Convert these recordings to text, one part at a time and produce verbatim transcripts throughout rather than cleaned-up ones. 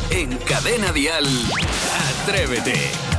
En Cadena Dial, Atrévete.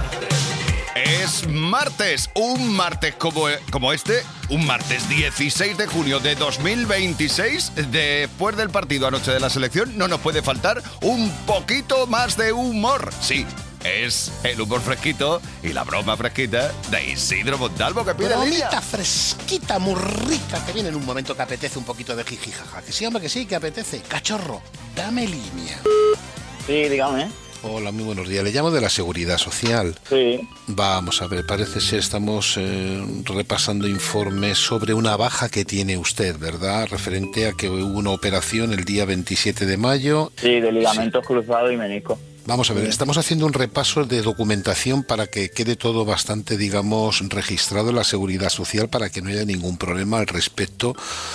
Es martes, un martes como, como este, un martes dieciséis de junio de dos mil veintiséis, después del partido anoche de la selección, no nos puede faltar un poquito más de humor. Sí, es el humor fresquito y la broma fresquita de Isidro Montalvo, que pide línea. Bromita fresquita, muy rica, que viene en un momento que apetece un poquito de jijijaja. Que sí, hombre, que sí, que apetece. Cachorro, dame línea. Sí, dígame. Hola, muy buenos días. Le llamo de la Seguridad Social. Sí. Vamos a ver, parece ser estamos eh, repasando informes sobre una baja que tiene usted, ¿verdad? Referente a que hubo una operación el día veintisiete de mayo. Sí, de ligamentos sí. cruzados y menisco. Vamos a ver, estamos haciendo un repaso de documentación para que quede todo bastante, digamos, registrado en la Seguridad Social para que no haya ningún problema al respecto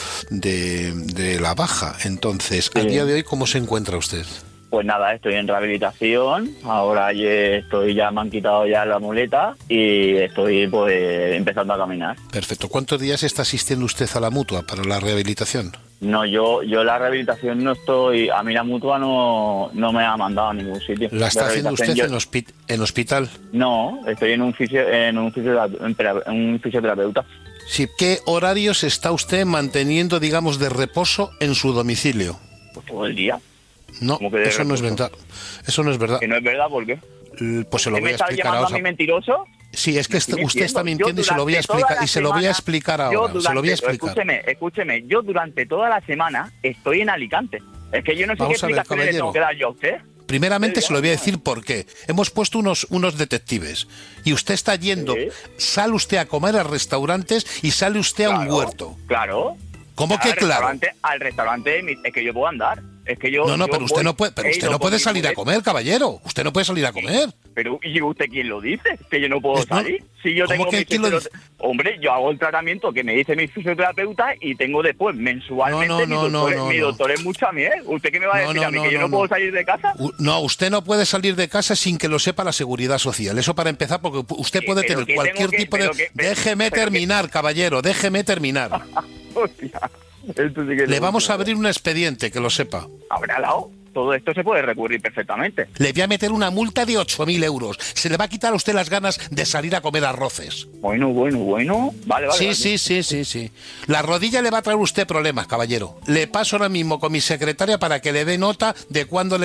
de, de la baja. Entonces, sí. a día de hoy, ¿cómo se encuentra usted? Pues nada, estoy en rehabilitación, ahora estoy ya, me han quitado ya la muleta y estoy pues empezando a caminar. Perfecto. ¿Cuántos días está asistiendo usted a la mutua para la rehabilitación? No, yo yo la rehabilitación no estoy, a mí la mutua no, no me ha mandado a ningún sitio. ¿La está haciendo usted yo, en, hospi- en hospital? No, estoy en un, fisio, en un, fisiotera- en un fisioterapeuta. Sí, ¿qué horarios está usted manteniendo, digamos, de reposo en su domicilio? Pues todo el día. No, eso no es verdad. Eso no es verdad. ¿Que no es verdad? ¿Por qué? Pues se lo voy a explicar ahora. ¿Me estás llamando a mí mentiroso? Sí, es que está, usted está mintiendo y se lo voy a explicar y se lo voy a explicar ahora. Durante, se lo voy a explicar. Escúcheme, escúcheme. Yo durante toda la semana estoy en Alicante. Es que yo no sé Vamos qué a ver, explicaciones le tengo que dar yo a usted. Primeramente se lo voy a decir por qué. Hemos puesto unos, unos detectives y usted está yendo, ¿sí? Sale usted a comer a restaurantes y sale usted claro, a un huerto. Claro. ¿Cómo que al claro? Restaurante, al restaurante es que yo puedo andar. Es que yo, no, no, yo pero usted voy, no puede, pero usted no puede salir a comer, caballero. Usted no puede salir a comer. Pero ¿y usted quién lo dice? Que yo no puedo no, salir. Si yo ¿cómo tengo que mi quién lo dice? Hombre, yo hago el tratamiento que me dice mi fisioterapeuta y tengo después mensualmente no, no, mi, doctor, no, no, mi no. doctor es mucha miel. ¿Usted qué me va a No, decir no, a mí? no, ¿Que yo no, no, puedo no. salir de casa? No, usted no puede salir de casa sin que lo sepa la Seguridad Social. Eso para empezar, porque usted puede pero tener que cualquier que, tipo de... que, pero, déjeme pero terminar, que... caballero, déjeme terminar. Hostia, esto sí que Le vamos a abrir un expediente, que lo sepa. ¿Habrá lado? Todo esto se puede recurrir perfectamente. Le voy a meter una multa de ocho mil euros. Se le va a quitar a usted las ganas de salir a comer arroces. Bueno, bueno, bueno. Vale, vale. Sí, vale. sí, sí, sí, sí. La rodilla le va a traer usted problemas, caballero. Le paso ahora mismo con mi secretaria para que le dé nota de cuándo le